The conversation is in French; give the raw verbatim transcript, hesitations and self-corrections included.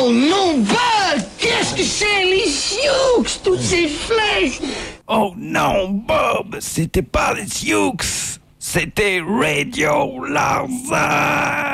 Oh non, Bob! Qu'est-ce que c'est, les Sioux? Toutes ces flèches! Oh non, Bob, c'était pas les Sioux, c'était Radio Larza.